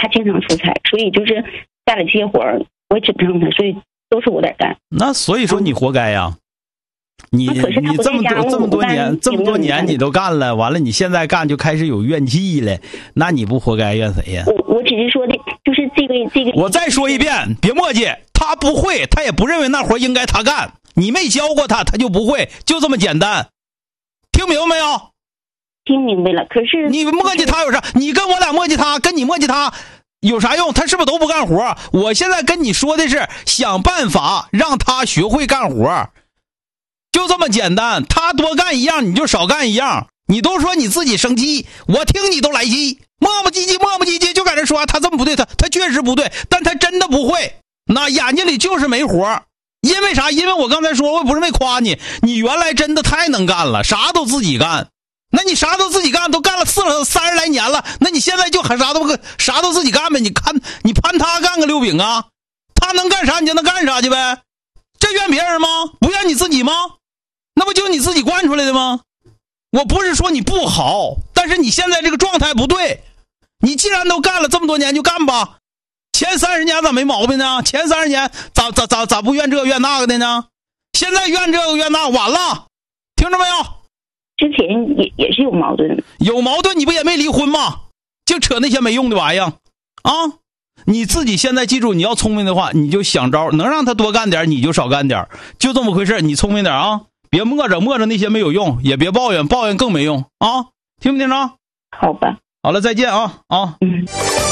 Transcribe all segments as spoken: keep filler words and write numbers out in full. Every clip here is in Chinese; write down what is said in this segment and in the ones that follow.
他经常出差，所以就是家里这些活儿我也指不上他，所以都是我在干。 那所以说你活该呀。你你这么多这么多年这么多年你都干了，完了你现在干就开始有怨气了，那你不活该怨谁呀？ 我我只是说的，就是这个这个。 我再说一遍，别磨叽，他不会，他也不认为那活应该他干，你没教过他，他就不会，就这么简单。听明白没有？ 听明白了，可是你磨叽他有啥？你跟我俩磨叽他，跟你磨叽他有啥用？他是不是都不干活？我现在跟你说的是想办法让他学会干活。就这么简单，他多干一样你就少干一样。你都说你自己生气，我听你都来气，磨磨唧唧磨磨唧唧就在这说他这么不对，他他确实不对，但他真的不会，那眼睛里就是没活。因为啥？因为我刚才说我不是没夸你，你原来真的太能干了，啥都自己干。那你啥都自己干，都干了四了三十来年了，那你现在就还啥都不啥都自己干呗？你看你攀他干个溜饼啊？他能干啥你就能干啥去呗？这怨别人吗？不怨你自己吗？那不就你自己惯出来的吗？我不是说你不好，但是你现在这个状态不对。你既然都干了这么多年就干吧，前三十年咋没毛病呢？前三十年咋咋咋咋不怨这怨那个的呢？现在怨这个怨那，晚了，听着没有？ 之前也也是有矛盾， 有矛盾你不也没离婚吗？就扯那些没用的玩意儿啊！你自己现在记住，你要聪明的话，你就想招，能让他多干点你就少干点，就这么回事。你聪明点啊！别磨着磨着那些没有用，也别抱怨，抱怨更没用啊！听不听着？ 好吧。 好了，再见啊啊！ 嗯。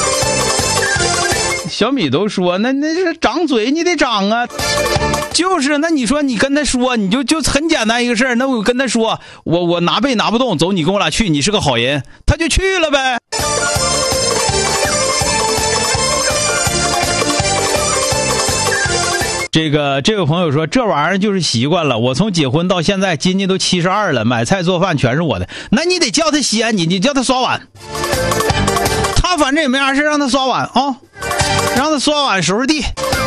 小米都说，那那是长嘴，你得长啊。就是，那你说你跟他说，你就就很简单一个事儿。那我跟他说，我我拿背拿不动，走，你跟我俩去，你是个好人，他就去了呗。这个这位朋友说，这玩意儿就是习惯了。我从结婚到现在，今年都七十二了，买菜做饭全是我的。那你得叫他洗，你你叫他刷碗。他反正也没啥事，让他刷碗啊、哦，让他刷碗收拾地。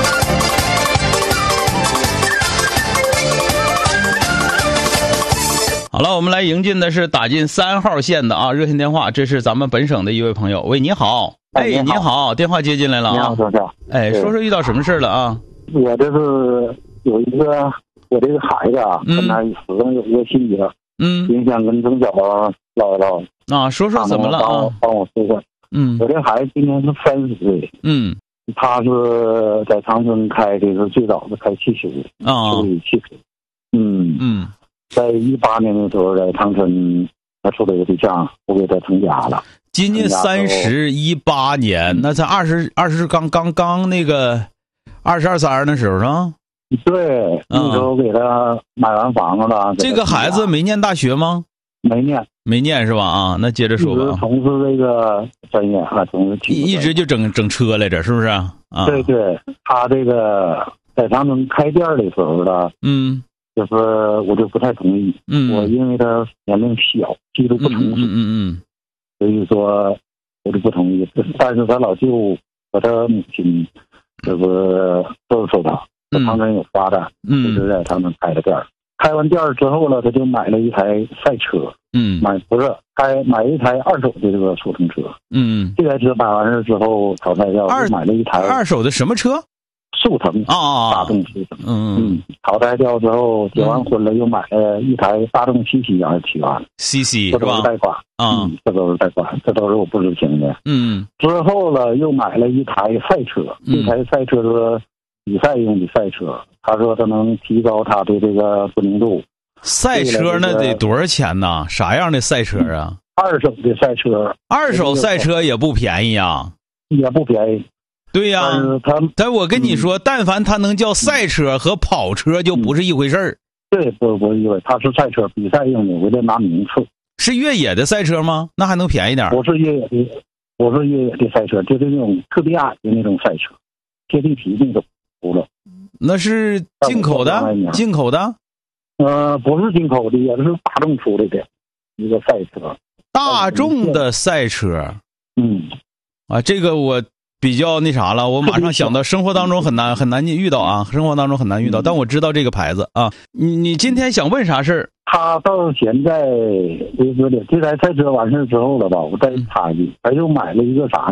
好了，我们来迎进的是打进三号线的啊热线电话，这是咱们本省的一位朋友。喂，你好。哎，你好，你好，电话接进来了啊。 你好，说说。 哎，说说遇到什么事了啊？ 我这是有一个我这个孩子啊，跟他始终有一个心结，嗯，挺想跟从小唠一唠啊，说说怎么了啊？ 帮我说说。嗯，我这孩子今年是三十岁，嗯，他是在长春开的是最早的开汽修的啊，修理汽车，嗯嗯，在一八年的时候在长春他处了一个对象，我给他成家了。 今年三十一八年，那才二十二十刚刚刚那个二十二三那时候啊。 对，那时候给他买完房子了。 这个孩子没念大学吗？ 没念， 没念是吧？啊，那接着说吧。 一直从事这个专业啊，从事一一直就整整车来着，是不是啊？ 对对，他这个在长春开店的时候呢，嗯，就是我就不太同意，嗯，我因为他年龄小，技术不成熟，嗯嗯嗯，所以说我就不同意。但是他老舅和他母亲，这不都是说他在长春有发展，嗯，一直在他们开的店。开完店之后了，他就买了一台赛车，嗯，买不是开买一台二手的这个速腾车，嗯，这台车买完事之后淘汰掉， 二买了一台二手的什么车？ 速腾啊，大众速腾，嗯嗯，淘汰掉之后结完婚了，又买了一台大众七七二七万 C C， 这都是贷款啊，这都是贷款，这都是我不知情的，嗯，之后了又买了一台赛车，这台赛车是比赛用的赛车。他说他能提高他的这个稳定度。 赛车那得多少钱呢？啥样的赛车啊？ 二手的赛车， 二手赛车也不便宜啊， 也不便宜。 对呀、啊， 他但我跟你说、嗯，但凡他能叫赛车和跑车就不是一回事儿、 嗯。对，不不是一回，他是赛车比赛用的，为了拿名次。 是越野的赛车吗？那还能便宜点？ 不是越野的，不是越野的赛车，就是那种特别矮的那种赛车，贴地皮那种轱辘。 那是进口的，进口的， 呃，不是进口的，也是大众出来的一个赛车。 大众的赛车， 嗯， 啊，这个我比较那啥了，我马上想到生活当中很难很难遇到啊，生活当中很难遇到，但我知道这个牌子啊。你你今天想问啥事儿？ 他到现在为止的这台赛车完事之后了吧，我再插一句，他又买了一个啥呢？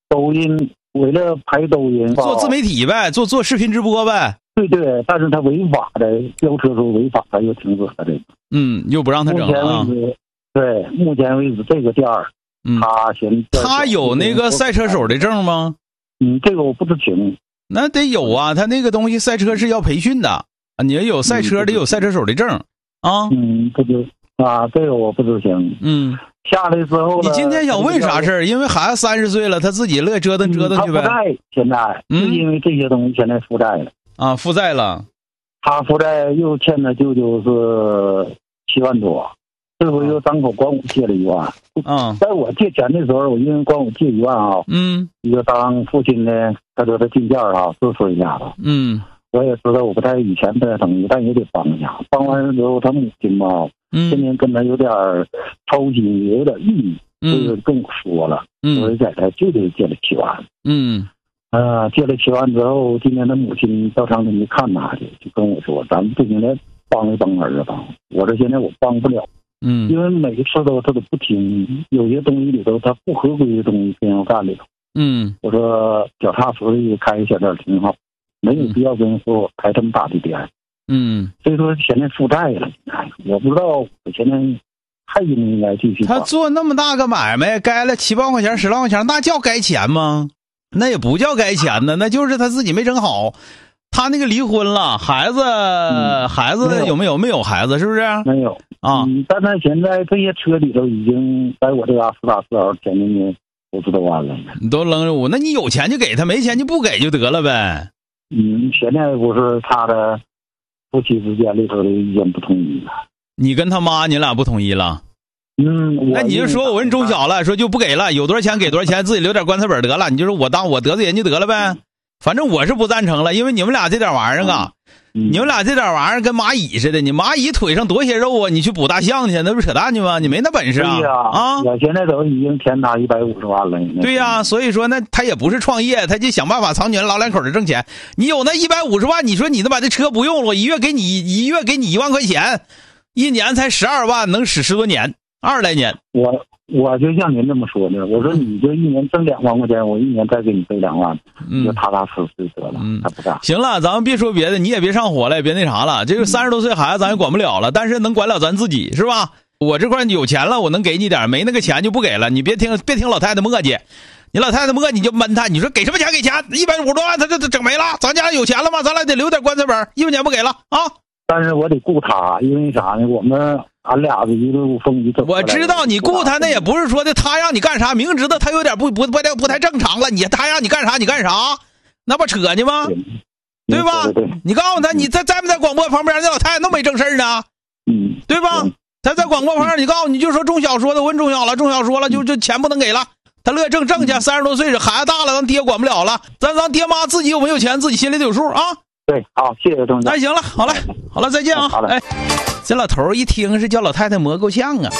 抖音为了拍抖音做自媒体呗，做做视频直播呗。 对对，但是他违法的，飙车时候违法，他又停止了这个。 嗯，又不让他整了啊。 目前为止，对，目前为止这个店儿， 嗯， 他现他有那个赛车手的证吗？ 嗯，这个我不知情。 那得有啊，他那个东西赛车是要培训的啊，你要有赛车得有赛车手的证啊。 嗯，不知啊，这个我不知情。 嗯， 下来之后你今天想问啥事儿？因为孩子三十岁了，他自己乐意折腾折腾去呗。 他负债现在，嗯，就因为这些东西现在负债了啊，负债了。 他负债又欠的舅舅是七万多，这回又张口管我借了一万。 嗯， 在我借钱的时候，我因为管我借一万啊， 嗯， 一个当父亲的，他说他进店啊，支持一下子。 嗯， 我也知道我不太以前不太同意，但也得帮一下。帮完之后，他母亲嘛， 嗯， 天天跟他有点操心，有点抑郁， 嗯， 就跟我说了， 嗯， 我在他就得借了七万。 嗯。 呃，借了七万之后，今天他母亲到长春去看他去，就跟我说：“咱们不行，来帮一帮儿子吧。”我说：“现在我帮不了， 嗯， 因为每一次都他都不听，有些东西里头他不合规的东西非要干里头。” 嗯， 我说：“脚踏实地开一小店挺好，没有必要跟人说我开这么大的店。” 嗯， 所以说现在负债了，我不知道我现在还应不应该继续。 他做那么大个买卖，该了七万块钱、十万块钱，那叫该钱吗？那也不叫该钱呢，那就是他自己没整好。他那个离婚了，孩子、嗯、孩子有没有？没有孩子，是不是？ 没有啊、 嗯。但他现在这些车里头已经在我这嘎四大四小前进去五十多万了。 你都扔着我，那你有钱就给他，没钱就不给就得了呗。 嗯，现在不是他的夫妻之间里头的意见不统一了。 你跟他妈你俩不统一了？ 嗯， 那你就说我问中小了，说就不给了，有多少钱给多少钱，自己留点棺材本得了。你就说我当我得罪人就得了呗。反正我是不赞成了，因为你们俩这点玩意儿啊， 嗯、 你们俩这点玩意儿跟蚂蚁似的，你蚂蚁腿上多些肉啊，你去捕大象去，那不是扯淡去吗？你没那本事啊！啊， 我现在都已经填他一百五十万了。 对呀、啊，所以说那他也不是创业，他就想办法藏起来老两口的挣钱。你有那一百五十万，你说你能把这车不用了，我一月给你一月给你一万块钱，一年才十二万，能使十多年。二十来年， 我我就像您这么说的，我说你就一年挣两万块钱，我一年再给你赔两万，你就踏踏实实得了， 嗯， 他不干。 行了，咱们别说别的，你也别上火了，也别那啥了。这个三十多岁孩子咱也管不了了，但是能管了咱自己是吧？我这块有钱了，我能给你点，没那个钱就不给了。你别听别听老太太磨叽，你老太太磨叽你就闷他，你说给什么钱给钱，一百五十多万他这这整没了，咱家有钱了吗？咱俩得留点棺材本，一分钱不给了啊！ 但是我得顾他，因为啥呢？我们俺俩的一路风雨走。 我知道你顾他，那也不是说的他让你干啥，明知道他有点不不不太不太正常了，你他让你干啥你干啥，那不扯呢吗？ 对, 对吧？ 对对对， 你告诉他，你在在不在广播旁边？那老太太那没正事呢， 嗯， 对吧？他在广播旁边，你告诉你就说中小说的，问中小了，中小说了，就就钱不能给了。他乐挣挣去，三十多岁孩子大了，咱爹管不了了，咱咱爹妈自己有没有钱，自己心里得有数啊。 对，好，谢谢钟总。 那行了，好了，好了，再见啊！ 好了， 哎，这老头一听是叫老太太磨够呛啊。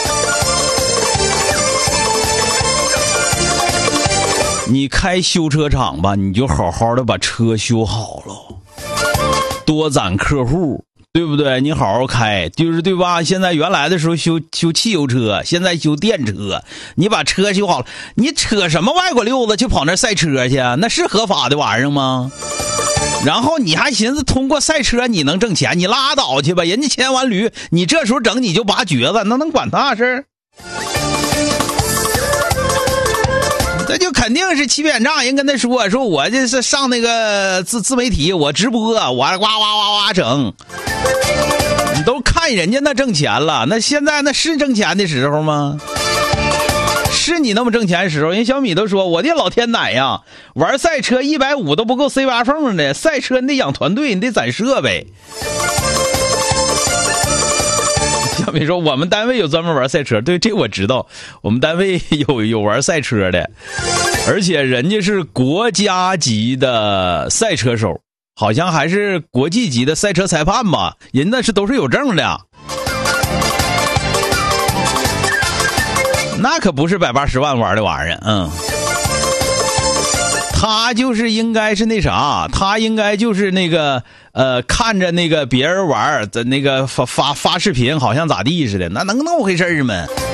你开修车厂吧，你就好好的把车修好了，多攒客户，对不对？你好好开，就是对吧？现在原来的时候修修汽油车，现在修电车，你把车修好了，你扯什么外国溜子去跑那赛车去？那是合法的玩意儿吗？然后你还寻思通过赛车你能挣钱，你拉倒去吧，人家牵完驴，你这时候整你就拔橛子，那能管他事儿？这就肯定是欺骗账。人跟他说说我这是上那个自自媒体，我直播，我哇哇哇哇整，你都看人家那挣钱了，那现在那是挣钱的时候吗？是你那么挣钱的时候，人小米都说我的老天奶呀，玩赛车一百五都不够塞挖缝的，赛车你得养团队，你得攒设备。小米说我们单位有专门玩赛车，对，这我知道，我们单位有有玩赛车的，而且人家是国家级的赛车手，好像还是国际级的赛车裁判吧，人那是都是有证的。那可不是百八十万玩的玩意儿，嗯，他就是应该是那啥，他应该就是那个呃，看着那个别人玩的那个发发发视频，好像咋地似的，那能那么回事吗？